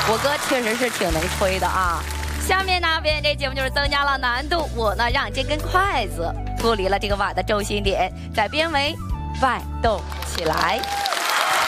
我哥确实是挺能吹的啊。下面呢，表演这节目就是增加了难度，我呢让这根筷子脱离了这个碗的重心点，在边围外动起来。